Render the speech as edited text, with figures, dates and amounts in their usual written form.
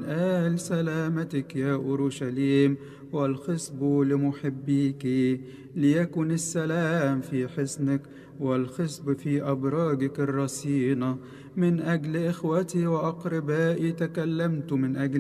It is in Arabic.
آل سلامتك يا أورشليم، والخصب لمحبيك. ليكن السلام في حصنك والخصب في أبراجك الرصينة. من أجل إخوتي وأقربائي تكلمت من أجل